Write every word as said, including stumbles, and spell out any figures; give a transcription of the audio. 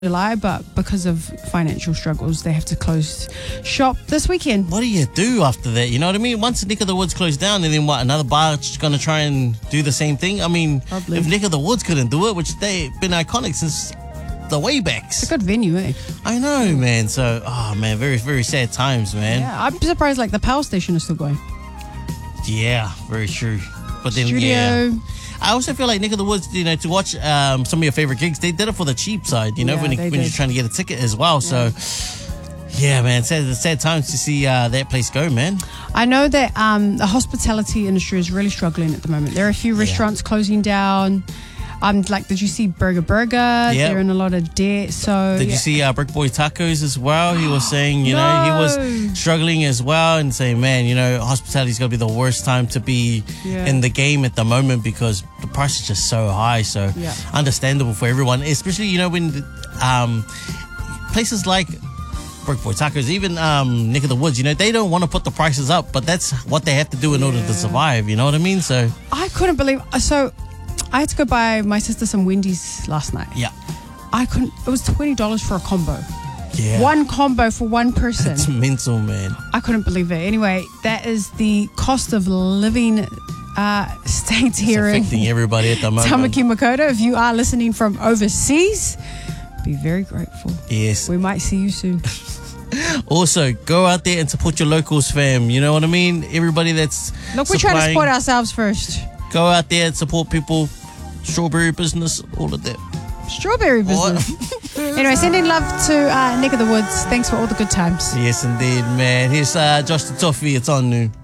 July, but because of financial struggles, they have to close shop this weekend. What do you do after that? You know what I mean? Once Nick of the Woods closed down, and then what? Another bar's going to try and do the same thing? I mean, Probably. If Nick of the Woods couldn't do it, which they've been iconic since the waybacks. It's a good venue, eh? I know, man. So, oh, man, very, very sad times, man. Yeah, I'm surprised like the power station is still going. Yeah, very true. But then, Studio. yeah. I also feel like Nick of the Woods, you know, to watch um, some of your favorite gigs, they did it for the cheap side, you know, Yeah, when, they when you're did. trying to get a ticket as well. Yeah. So, yeah, man, sad, sad times to see uh, that place go, man. I know that um, the hospitality industry is really struggling at the moment. There are a few restaurants closing down. Um, like, did you see Burger Burger? Yeah. They're in a lot of debt. So Did yeah. you see uh, Brick Boy Tacos as well? He was saying, you know, he was No. struggling as well and saying, man, you know, hospitality's going to be the worst time to be Yeah. in the game at the moment because the price is just so high. So Yeah. understandable for everyone, especially, you know, when um, places like Brick Boy Tacos, even um, Nick of the Woods, you know, they don't want to put the prices up, but that's what they have to do in order to Yeah. survive. You know what I mean? So, I couldn't believe. So I had to go buy my sister some Wendy's last night. yeah. I couldn't. It was twenty dollars for a combo. Yeah. One combo for one person. It's mental, man. I couldn't believe it. Anyway, that is the cost of living uh, states here in Affecting everybody at the moment. Tamaki Makaurau. If you are listening from overseas, be very grateful. Yes. We might see you soon. Also, go out there and support your locals, fam. You know what I mean? Everybody that's Look, we're trying to supplying, support ourselves first. Go out there and support people. Strawberry business, all of that. Strawberry business. Anyway, sending love to uh, Nick of the Woods. Thanks for all the good times. Yes, indeed, man. Here's uh, Josh the Toffee. It's on new.